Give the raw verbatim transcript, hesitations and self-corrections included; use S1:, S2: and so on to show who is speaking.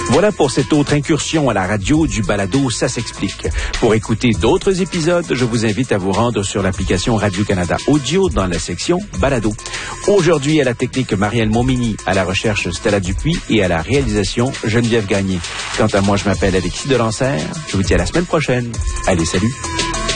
S1: Voilà pour cette autre incursion à la radio du balado Ça s'explique. Pour écouter d'autres épisodes, je vous invite à vous rendre sur l'application Radio-Canada Audio dans la section balado. Aujourd'hui, à la technique Marielle Montminy, à la recherche Stella Dupuis et à la réalisation Geneviève Gagné. Quant à moi, je m'appelle Alexis Delancer. Je vous dis à la semaine prochaine. Allez, salut!